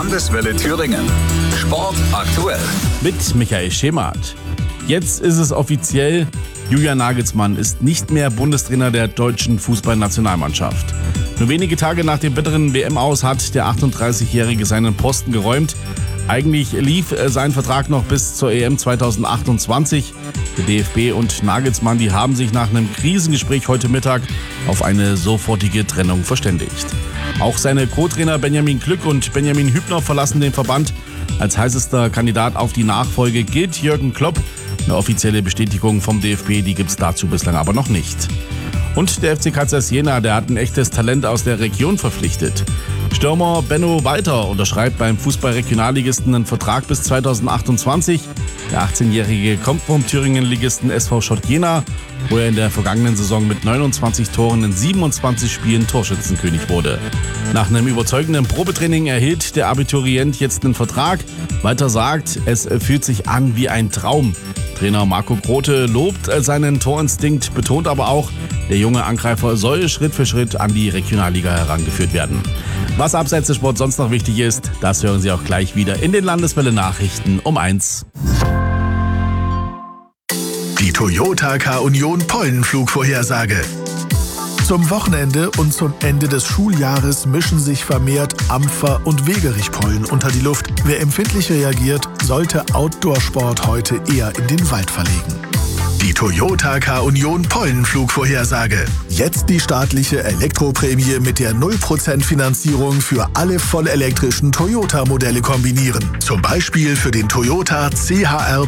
Landeswelle Thüringen. Sport aktuell. Mit Michael Schemath. Jetzt ist es offiziell, Julian Nagelsmann ist nicht mehr Bundestrainer der deutschen Fußballnationalmannschaft. Nur wenige Tage nach dem bitteren WM-Aus hat der 38-Jährige seinen Posten geräumt. Eigentlich lief sein Vertrag noch bis zur EM 2028. Der DFB und Nagelsmann, die haben sich nach einem Krisengespräch heute Mittag auf eine sofortige Trennung verständigt. Auch seine Co-Trainer Benjamin Glück und Benjamin Hübner verlassen den Verband. Als heißester Kandidat auf die Nachfolge gilt Jürgen Klopp. Eine offizielle Bestätigung vom DFB, die gibt es dazu bislang aber noch nicht. Und der FC Kaisers Jena, der hat ein echtes Talent aus der Region verpflichtet. Stürmer Benno Walter unterschreibt beim Fußball-Regionalligisten einen Vertrag bis 2028. Der 18-Jährige kommt vom Thüringen-Ligisten SV Schott Jena, wo er in der vergangenen Saison mit 29 Toren in 27 Spielen Torschützenkönig wurde. Nach einem überzeugenden Probetraining erhielt der Abiturient jetzt einen Vertrag. Walter sagt, es fühlt sich an wie ein Traum. Trainer Marco Grote lobt seinen Torinstinkt, betont aber auch, der junge Angreifer soll Schritt für Schritt an die Regionalliga herangeführt werden. Was abseits des Sports sonst noch wichtig ist, das hören Sie auch gleich wieder in den Landeswelle-Nachrichten um 1. Die Toyota K-Union Pollenflugvorhersage. Zum Wochenende und zum Ende des Schuljahres mischen sich vermehrt Ampfer- und Wegerichpollen unter die Luft. Wer empfindlich reagiert, sollte Outdoor-Sport heute eher in den Wald verlegen. Die Toyota K-Union Pollenflugvorhersage. Jetzt die staatliche Elektroprämie mit der 0% Finanzierung für alle vollelektrischen Toyota-Modelle kombinieren. Zum Beispiel für den Toyota CHR